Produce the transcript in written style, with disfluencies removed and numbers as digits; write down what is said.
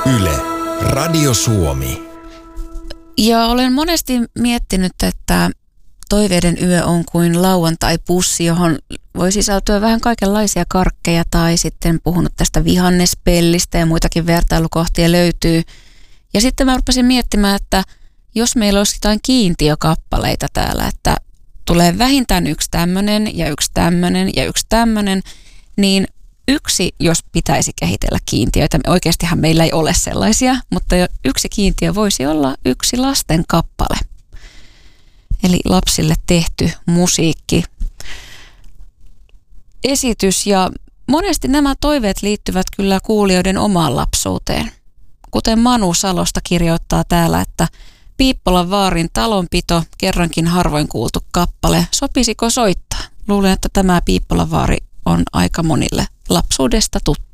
Yle, Radio Suomi. Ja olen monesti miettinyt, että toiveiden yö on kuin lauantai-pussi, johon voi sisältyä vähän kaikenlaisia karkkeja, tai sitten puhunut tästä vihannespellistä ja muitakin vertailukohtia löytyy. Ja sitten mä rupesin miettimään, että jos meillä olisi jotain kiintiökappaleita täällä, että tulee vähintään yksi tämmöinen ja yksi tämmöinen ja yksi tämmöinen, niin yksi, jos pitäisi kehitellä kiintiöitä, oikeastihan meillä ei ole sellaisia, mutta yksi kiintiö voisi olla yksi lasten kappale. Eli lapsille tehty musiikki, esitys, ja monesti nämä toiveet liittyvät kyllä kuulijoiden omaan lapsuuteen. Kuten Manu Salosta kirjoittaa täällä, että Piippolan vaarin talonpito, kerrankin harvoin kuultu kappale, sopisiko soittaa? Luulen, että tämä Piippolan vaari on aika monille lapsuudesta tuttu.